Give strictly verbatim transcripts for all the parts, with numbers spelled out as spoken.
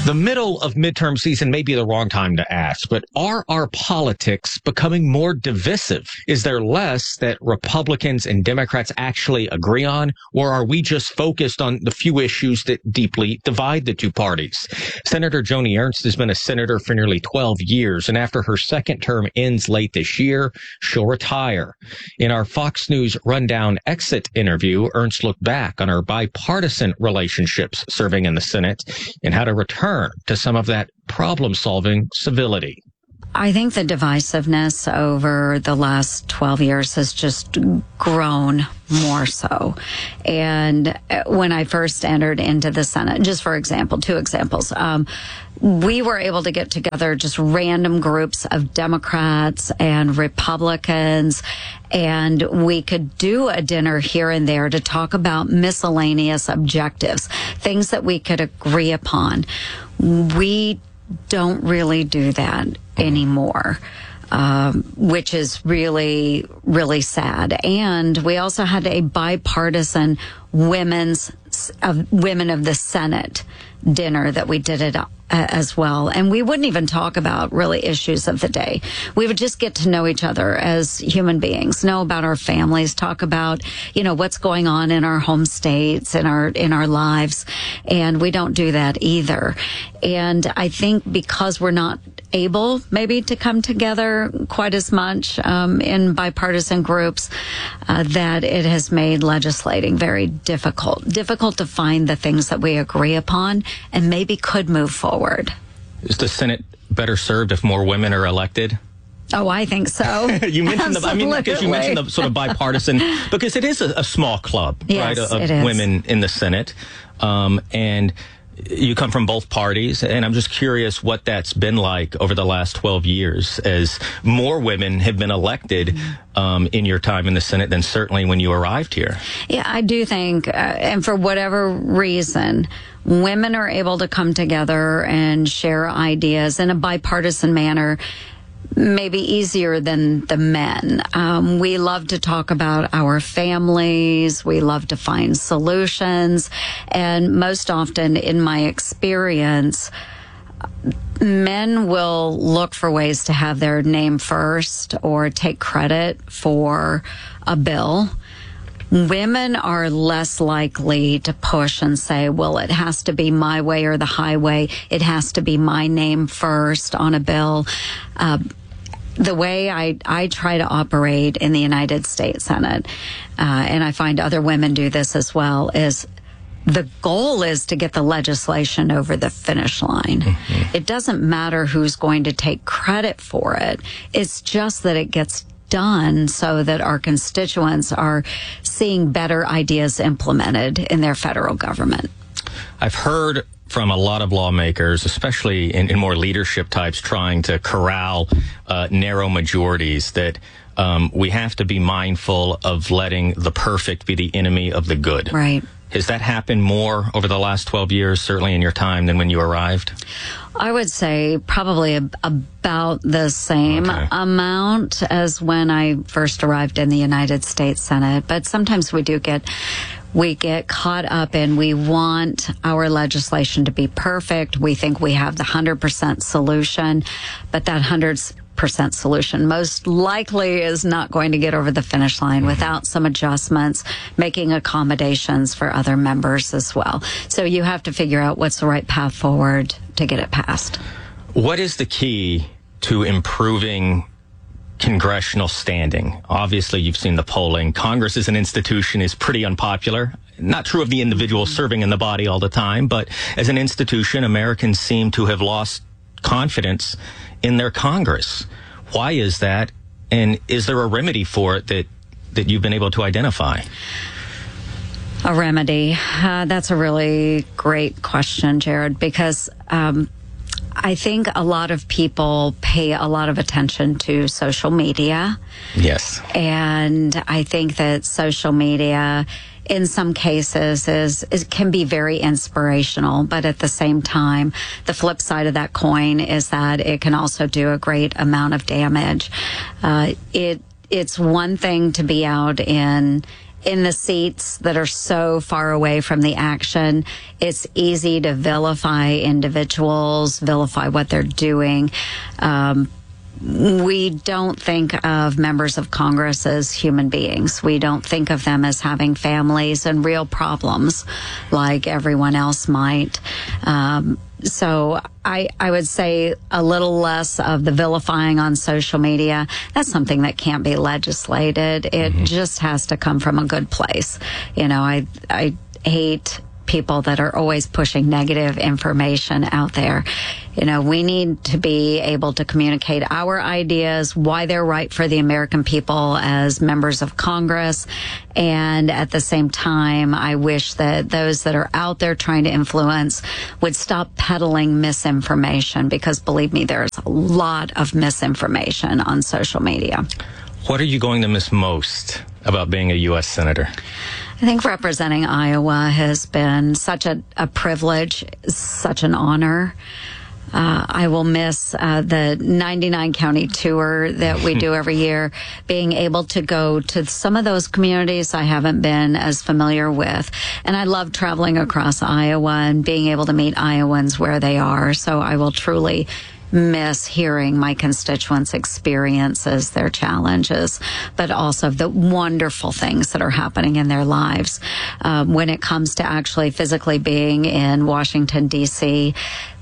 The middle of midterm season may be the wrong time to ask, but are our politics becoming more divisive? Is there less that Republicans and Democrats actually agree on, or are we just focused on the few issues that deeply divide the two parties? Senator Joni Ernst has been a senator for nearly twelve years, and after her second term ends late this year, she'll retire. In our Fox News Rundown exit interview, Ernst looked back on her bipartisan relationships serving in the Senate and how to return to some of that problem-solving civility. I think the divisiveness over the last twelve years has just grown more so. And when I first entered into the Senate, just for example, two examples, um, we were able to get together just random groups of Democrats and Republicans, and we could do a dinner here and there to talk about miscellaneous objectives, things that we could agree upon. We don't really do that anymore, um, which is really, really sad. And we also had a bipartisan women's uh, women of the Senate dinner that we did it uh, as well. And we wouldn't even talk about really issues of the day. We would just get to know each other as human beings, know about our families, talk about, you know, what's going on in our home states, in our, in our lives. And we don't do that either. And I think because we're not able maybe to come together quite as much um, in bipartisan groups, uh, that it has made legislating very difficult, difficult to find the things that we agree upon and maybe could move forward. Is the Senate better served if more women are elected? Oh, I think so. you mentioned the, I mean, because you mentioned the sort of bipartisan, because it is a, a small club, yes, right, of it is. women in the Senate. Um, and you come from both parties, and I'm just curious what that's been like over the last twelve years as more women have been elected um, in your time in the Senate than certainly when you arrived here. Yeah, I do think, uh, and for whatever reason, women are able to come together and share ideas in a bipartisan manner, maybe easier than the men. Um, we love to talk about our families. We love to find solutions. And most often, in my experience, men will look for ways to have their name first or take credit for a bill. Women are less likely to push and say, well, it has to be my way or the highway. It has to be my name first on a bill. Uh, the way I, I try to operate in the United States Senate, uh, and I find other women do this as well, is the goal is to get the legislation over the finish line. Mm-hmm. It doesn't matter who's going to take credit for it. It's just that it gets done so that our constituents are seeing better ideas implemented in their federal government. I've heard from a lot of lawmakers, especially in, in more leadership types, trying to corral uh, narrow majorities, that um, we have to be mindful of letting the perfect be the enemy of the good. Right. Has that happened more over the last twelve years, certainly in your time, than when you arrived? I would say probably ab- about the same okay. amount as when I first arrived in the United States Senate. But sometimes we do get we get caught up in we want our legislation to be perfect. We think we have the one hundred percent solution, but that one hundred percent solution most likely is not going to get over the finish line mm-hmm. without some adjustments, making accommodations for other members as well. So you have to figure out what's the right path forward to get it passed. What is the key to improving congressional standing? Obviously, you've seen the polling. Congress as an institution is pretty unpopular. Not true of the individual serving in the body all the time, but as an institution, Americans seem to have lost confidence in their Congress. Why is that? And is there a remedy for it that, that you've been able to identify? A remedy? Uh, that's a really great question, Jared, because um, I think a lot of people pay a lot of attention to social media. Yes. And I think that social media in some cases is, is can be very inspirational, but at the same time, the flip side of that coin is that it can also do a great amount of damage. Uh, it it's one thing to be out in in the seats that are so far away from the action, it's easy to vilify individuals, vilify what they're doing. Um, we don't think of members of Congress as human beings. We don't think of them as having families and real problems like everyone else might. Um, So I, I would say a little less of the vilifying on social media. That's something that can't be legislated. It mm-hmm. just has to come from a good place. You know, I, I hate people that are always pushing negative information out there. You know, we need to be able to communicate our ideas, why they're right for the American people as members of Congress. And at the same time, I wish that those that are out there trying to influence would stop peddling misinformation, because believe me, there's a lot of misinformation on social media. What are you going to miss most about being a U S Senator? I think representing Iowa has been such a, a privilege, such an honor. Uh, I will miss uh, the ninety-nine county tour that we do every year, being able to go to some of those communities I haven't been as familiar with. And I love traveling across Iowa and being able to meet Iowans where they are. So I will truly miss hearing my constituents' experiences, their challenges, but also the wonderful things that are happening in their lives. Um, when it comes to actually physically being in Washington, D C,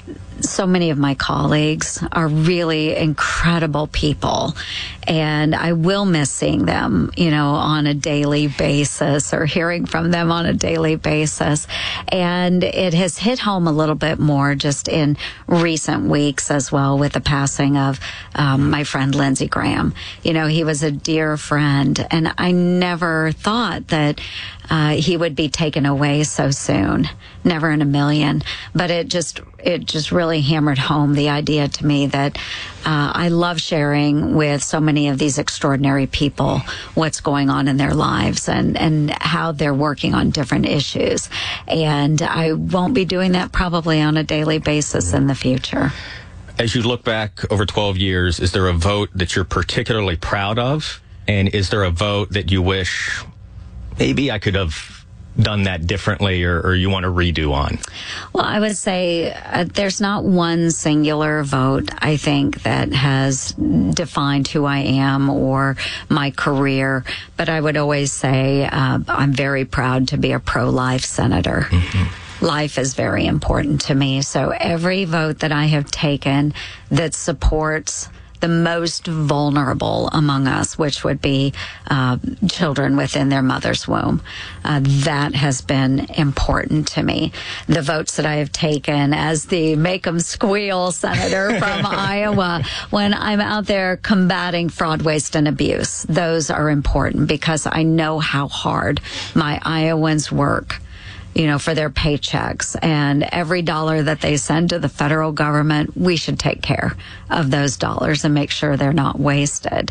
so many of my colleagues are really incredible people, and I will miss seeing them, you know, on a daily basis or hearing from them on a daily basis. And it has hit home a little bit more just in recent weeks as well with the passing of um, my friend Lindsey Graham. You know, he was a dear friend, and I never thought that uh, he would be taken away so soon. Never in a million. But it just, it just really hammered home the idea to me that uh, I love sharing with so many of these extraordinary people what's going on in their lives and, and how they're working on different issues. And I won't be doing that probably on a daily basis in the future. As you look back over twelve years, is there a vote that you're particularly proud of? And is there a vote that you wish maybe I could have done that differently, or, or you want to redo on? Well, I would say uh, there's not one singular vote, I think, that has defined who I am or my career. But I would always say uh, I'm very proud to be a pro-life senator. Mm-hmm. Life is very important to me. So every vote that I have taken that supports the most vulnerable among us, which would be uh, children within their mother's womb. Uh, that has been important to me. The votes that I have taken as the make 'em squeal senator from Iowa, when I'm out there combating fraud, waste, and abuse, those are important because I know how hard my Iowans work, you know, for their paychecks, and every dollar that they send to the federal government, we should take care of those dollars and make sure they're not wasted.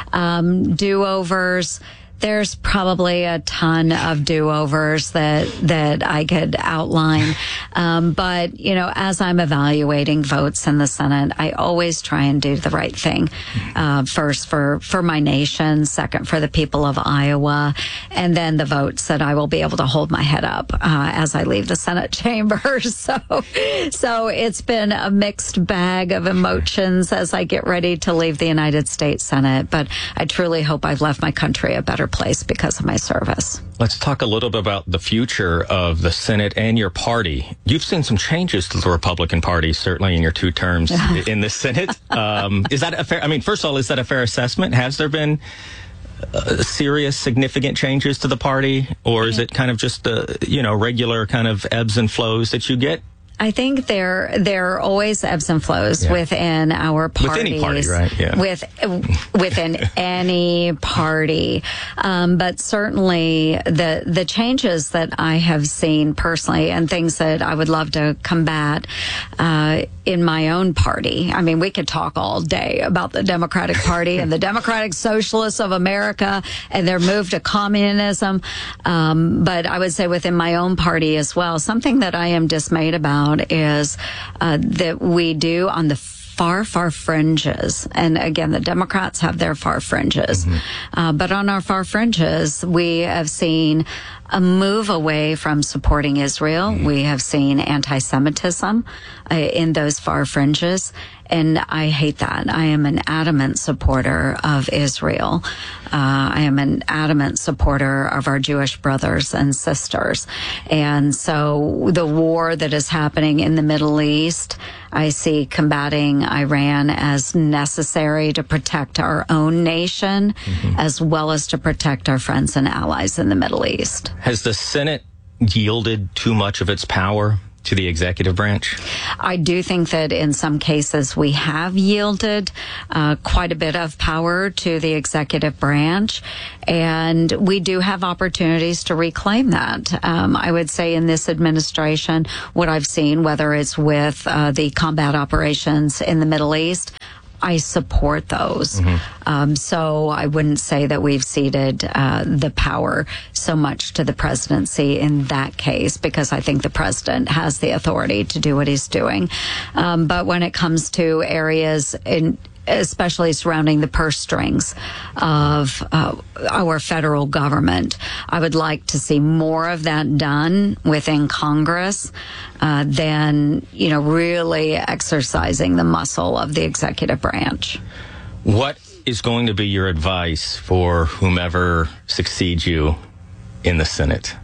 Um, do-overs. There's probably a ton of do-overs that that I could outline. Um, but, you know, as I'm evaluating votes in the Senate, I always try and do the right thing. Uh, first for, for my nation, second for the people of Iowa, and then the votes that I will be able to hold my head up uh, as I leave the Senate chamber. So, so it's been a mixed bag of emotions as I get ready to leave the United States Senate. But I truly hope I've left my country a better place because of my service. Let's talk a little bit about the future of the Senate and your party. You've seen some changes to the Republican Party, certainly in your two terms in the Senate. Um, is that a fair, I mean, first of all, is that a fair assessment? Has there been uh, serious, significant changes to the party, or is it kind of just the, you know, regular kind of ebbs and flows that you get? I think there there are always ebbs and flows yeah. within our parties. With any party, right? Yeah. With, within any party. Um, but certainly the the changes that I have seen personally and things that I would love to combat uh, in my own party. I mean, we could talk all day about the Democratic Party and the Democratic Socialists of America and their move to communism. Um, but I would say within my own party as well, something that I am dismayed about is uh, that we do on the far, far fringes, and again, the Democrats have their far fringes, mm-hmm. uh, but on our far fringes, we have seen a move away from supporting Israel. Mm-hmm. We have seen anti-Semitism uh, in those far fringes. And I hate that. I am an adamant supporter of Israel. Uh, I am an adamant supporter of our Jewish brothers and sisters. And so the war that is happening in the Middle East, I see combating Iran as necessary to protect our own nation, mm-hmm. as well as to protect our friends and allies in the Middle East. Has the Senate yielded too much of its power to the executive branch? I do think that in some cases we have yielded uh, quite a bit of power to the executive branch, and we do have opportunities to reclaim that. Um, I would say in this administration, what I've seen, whether it's with uh, the combat operations in the Middle East, I support those. Mm-hmm. Um, so I wouldn't say that we've ceded uh, the power so much to the presidency in that case, because I think the president has the authority to do what he's doing. Um, but when it comes to areas in especially surrounding the purse strings of uh, our federal government, I would like to see more of that done within Congress uh, than, you know, really exercising the muscle of the executive branch. What is going to be your advice for whomever succeeds you in the Senate?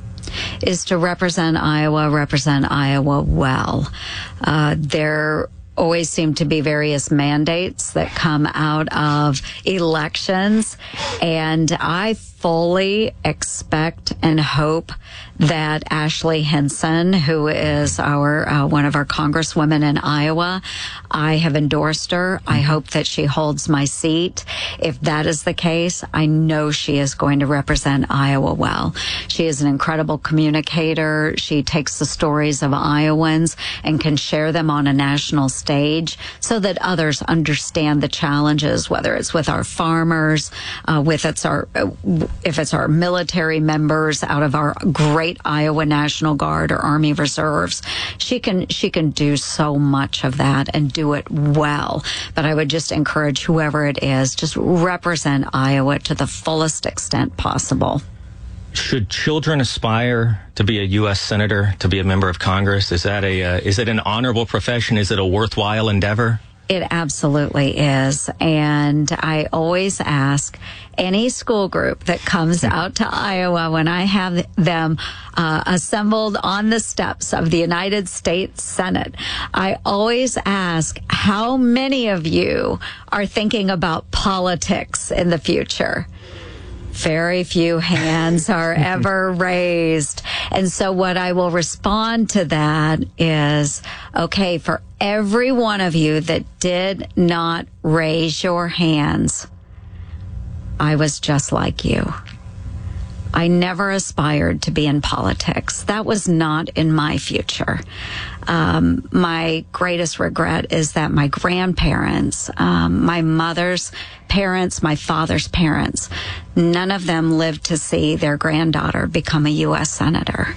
Is to represent Iowa, represent Iowa well. Uh, there always seem to be various mandates that come out of elections, and I fully expect and hope that Ashley Hinson, who is our uh, one of our congresswomen in Iowa, I have endorsed her. I hope that she holds my seat. If that is the case, I know she is going to represent Iowa well. She is an incredible communicator. She takes the stories of Iowans and can share them on a national stage so that others understand the challenges, whether it's with our farmers, uh, with it's our, uh, if it's our military members out of our great Iowa National Guard or Army Reserves. She can she can do so much of that and do it well. But I would just encourage whoever it is, just represent Iowa to the fullest extent possible. Should children aspire to be a U S senator, to be a member of Congress? Is that a uh, is it an honorable profession? Is it a worthwhile endeavor? It absolutely is. And I always ask any school group that comes out to Iowa, when I have them uh, assembled on the steps of the United States Senate, I always ask, how many of you are thinking about politics in the future? Very few hands are ever raised. And so what I will respond to that is, okay, for every one of you that did not raise your hands, I was just like you. I never aspired to be in politics. That was not in my future. Um, my greatest regret is that my grandparents, um, my mother's parents, my father's parents, none of them lived to see their granddaughter become a U S senator.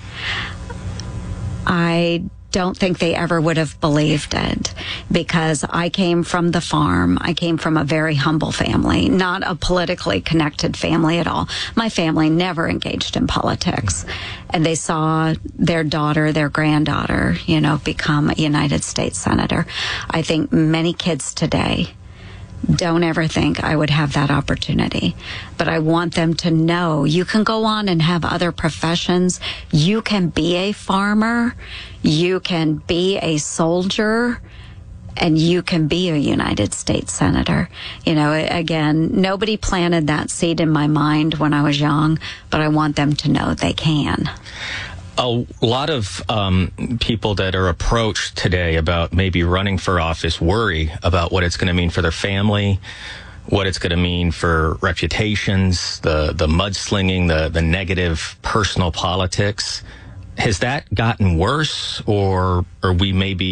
I don't think they ever would have believed it, because I came from the farm. I came from a very humble family, not a politically connected family at all. My family never engaged in politics, and they saw their daughter, their granddaughter, you know, become a United States senator. I think many kids today don't ever think I would have that opportunity. But I want them to know you can go on and have other professions. You can be a farmer. You can be a soldier. And you can be a United States senator. You know, again, nobody planted that seed in my mind when I was young, but I want them to know they can. A lot of um, people that are approached today about maybe running for office worry about what it's going to mean for their family, what it's going to mean for reputations, the the mudslinging, the the negative personal politics. Has that gotten worse, or are we maybe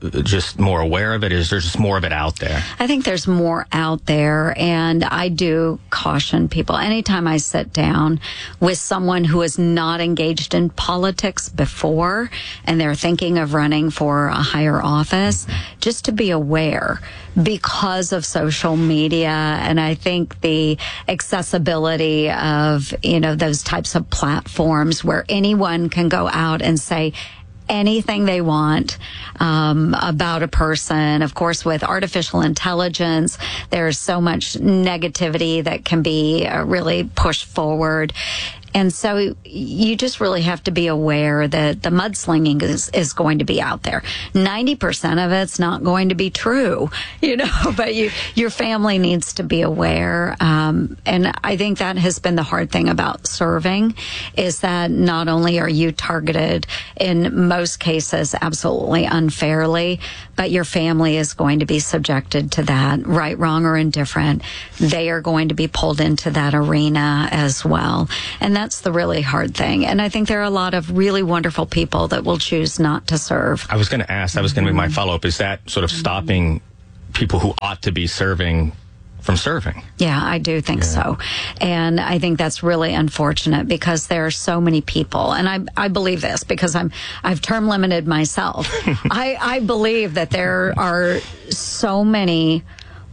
just more aware of it? Is there just more of it out there? I think there's more out there, and I do caution people. Anytime I sit down with someone who is not engaged in politics before and they're thinking of running for a higher office, just to be aware because of social media, and I think the accessibility of, you know, those types of platforms where anyone can go out and say anything they want um, about a person. Of course, with artificial intelligence, there's so much negativity that can be uh, really pushed forward. And so you just really have to be aware that the mudslinging is, is going to be out there. ninety percent of it's not going to be true, you know, but you, your family needs to be aware. Um, and I think that has been the hard thing about serving, is that not only are you targeted in most cases absolutely unfairly, but your family is going to be subjected to that, right, wrong, or indifferent. They are going to be pulled into that arena as well. And that's the really hard thing. And I think there are a lot of really wonderful people that will choose not to serve. I was going to ask, that was going to be my follow-up. Is that sort of stopping people who ought to be serving from serving? Yeah, I do think yeah. so. And I think that's really unfortunate because there are so many people. And I, I believe this because I'm, I've term limited myself. I, I believe that there are so many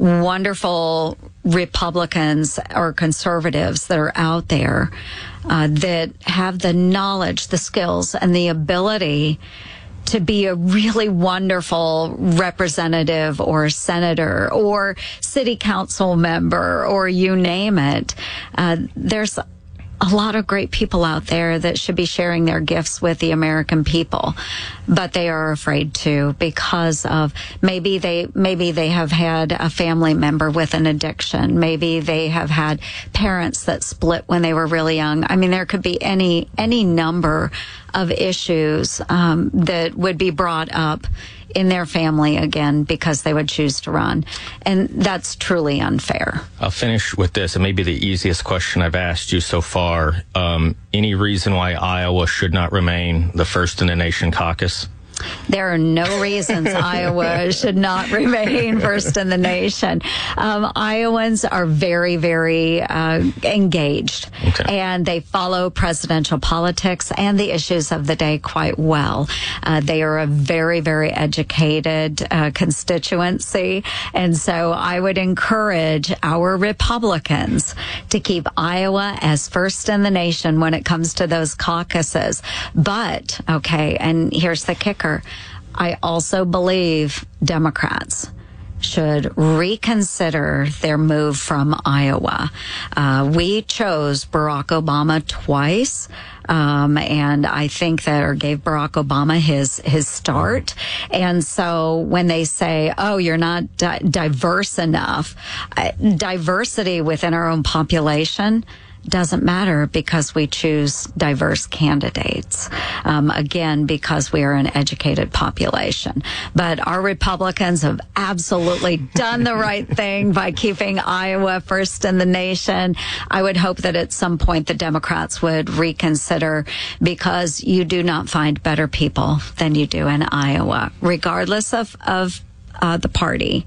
wonderful Republicans or conservatives that are out there uh, that have the knowledge, the skills, and the ability to be a really wonderful representative or senator or city council member or you name it. Uh, there's a lot of great people out there that should be sharing their gifts with the American people, but they are afraid to because of maybe they maybe they have had a family member with an addiction. Maybe they have had parents that split when they were really young. I mean, there could be any any number of issues um, that would be brought up in their family again because they would choose to run. And that's truly unfair. I'll finish with this. It may be the easiest question I've asked you so far. Um, any reason why Iowa should not remain the first in the nation caucus? There are no reasons Iowa should not remain first in the nation. Um, Iowans are very, very uh, engaged, okay. and they follow presidential politics and the issues of the day quite well. Uh, they are a very, very educated uh, constituency, and so I would encourage our Republicans to keep Iowa as first in the nation when it comes to those caucuses. But, okay, and here's the kicker. I also believe Democrats should reconsider their move from Iowa. Uh, we chose Barack Obama twice. Um, and I think that, or gave Barack Obama his, his start. And so when they say, oh, you're not di- diverse enough, uh, diversity within our own population doesn't matter because we choose diverse candidates. Um, again, because we are an educated population. But our Republicans have absolutely done the right thing by keeping Iowa first in the nation. I would hope that at some point the Democrats would reconsider because you do not find better people than you do in Iowa, regardless of, of uh, the party.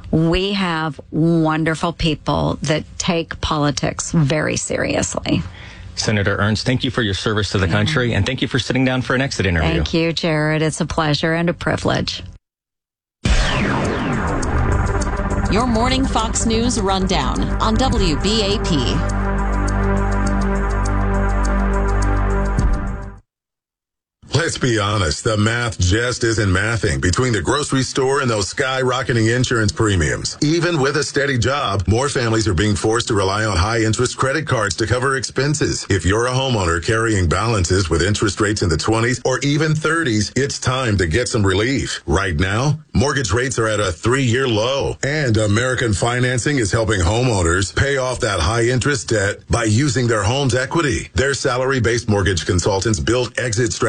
We have wonderful people that take politics very seriously. Senator Ernst, thank you for your service to the country, and thank you for sitting down for an exit interview. Thank you, Jared. It's a pleasure and a privilege. Your morning Fox News rundown on W B A P. Let's be honest, the math just isn't mathing between the grocery store and those skyrocketing insurance premiums. Even with a steady job, more families are being forced to rely on high-interest credit cards to cover expenses. If you're a homeowner carrying balances with interest rates in the twenties or even thirties, it's time to get some relief. Right now, mortgage rates are at a three-year low, and American Financing is helping homeowners pay off that high-interest debt by using their home's equity. Their salary-based mortgage consultants build exit strategies for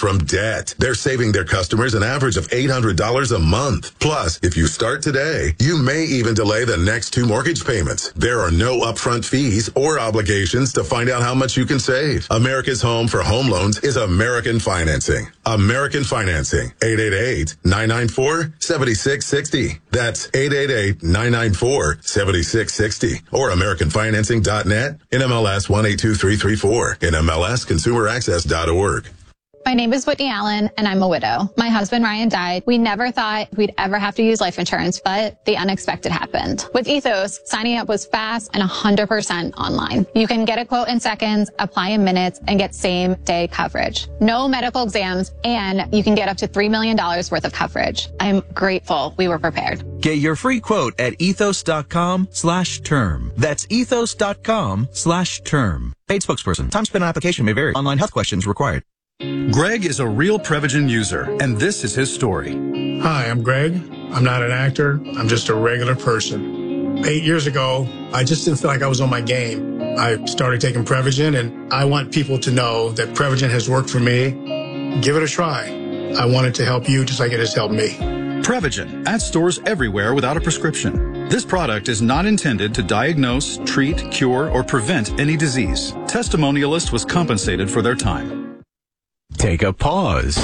from debt. They're saving their customers an average of eight hundred dollars a month. Plus, if you start today, you may even delay the next two mortgage payments. There are no upfront fees or obligations to find out how much you can save. America's home for home loans is American Financing. American Financing. eight eight eight, nine nine four, seven six six zero. That's eight eight eight, nine nine four, seven six six zero. Or American Financing dot net, N M L S one eight two three three four, N M L S consumer access dot org. My name is Whitney Allen, and I'm a widow. My husband, Ryan, died. We never thought we'd ever have to use life insurance, but the unexpected happened. With Ethos, signing up was fast and one hundred percent online. You can get a quote in seconds, apply in minutes, and get same-day coverage. No medical exams, and you can get up to three million dollars worth of coverage. I'm grateful we were prepared. Get your free quote at ethos.com slash term. That's ethos.com slash term. Paid spokesperson. Time spent on application may vary. Online health questions required. Greg is a real Prevagen user, and this is his story. Hi, I'm Greg. I'm not an actor. I'm just a regular person. Eight years ago, I just didn't feel like I was on my game. I started taking Prevagen, and I want people to know that Prevagen has worked for me. Give it a try. I want it to help you just like it has helped me. Prevagen, at stores everywhere without a prescription. This product is not intended to diagnose, treat, cure, or prevent any disease. Testimonialist was compensated for their time. Take a pause.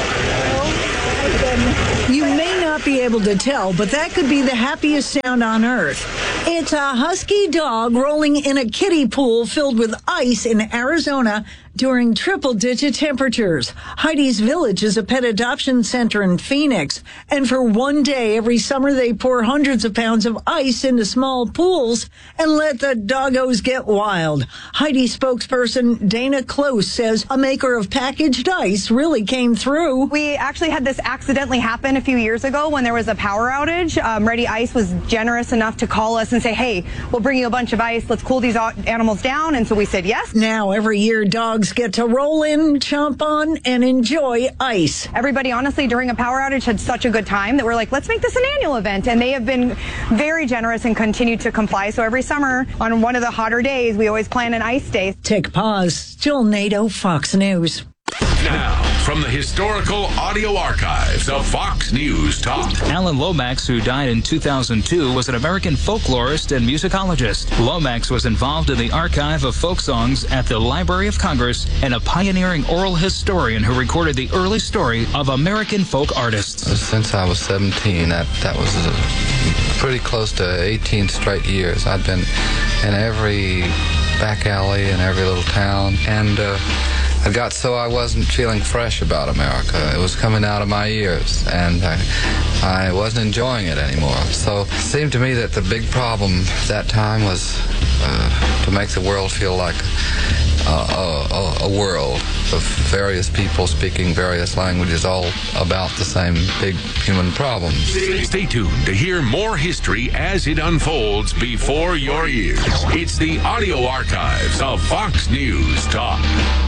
You may not be able to tell, but that could be the happiest sound on earth. It's a husky dog rolling in a kiddie pool filled with ice in Arizona during triple-digit temperatures. Heidi's Village is a pet adoption center in Phoenix, and for one day every summer they pour hundreds of pounds of ice into small pools and let the doggos get wild. Heidi spokesperson Dana Close says a maker of packaged ice really came through. We actually had this accidentally happen a few years ago when there was a power outage. Um, Ready Ice was generous enough to call us and say, hey, we'll bring you a bunch of ice. Let's cool these animals down. And so we said yes. Now every year dogs get to roll in, chomp on, and enjoy ice. Everybody, honestly, during a power outage had such a good time that we're like, let's make this an annual event. And they have been very generous and continue to comply. So every summer, on one of the hotter days, we always plan an ice day. Take pause. Jill Nato, Fox News. Now, from the historical audio archives of Fox News Talk. Alan Lomax, who died in two thousand two, was an American folklorist and musicologist. Lomax was involved in the archive of folk songs at the Library of Congress and a pioneering oral historian who recorded the early story of American folk artists. Since I was seventeen, that, that was a, pretty close to eighteen straight years. I'd been in every back alley in every little town, and uh, it got so I wasn't feeling fresh about America. It was coming out of my ears, and I, I wasn't enjoying it anymore. So it seemed to me that the big problem that time was uh, to make the world feel like a, a, a world of various people speaking various languages, all about the same big human problems. Stay tuned to hear more history as it unfolds before your ears. It's the audio archives of Fox News Talk.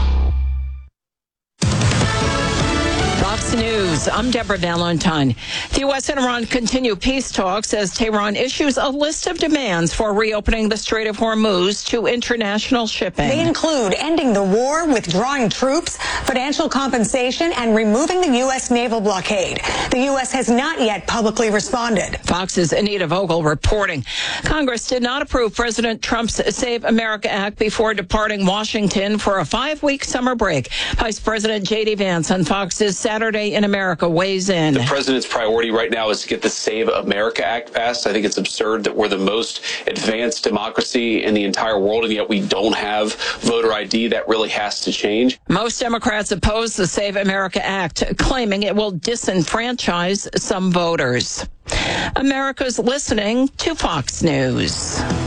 Fox News, I'm Deborah Valentine. The U S and Iran continue peace talks as Tehran issues a list of demands for reopening the Strait of Hormuz to international shipping. They include ending the war, withdrawing troops, financial compensation, and removing the U S naval blockade. The U S has not yet publicly responded. Fox's Anita Vogel reporting. Congress did not approve President Trump's Save America Act before departing Washington for a five-week summer break. Vice President J D Vance on Fox's Saturday in America weighs in. The president's priority right now is to get the Save America Act passed. I think it's absurd that we're the most advanced democracy in the entire world, and yet we don't have voter I D. That really has to change. Most Democrats oppose the Save America Act, claiming it will disenfranchise some voters. America's listening to Fox News.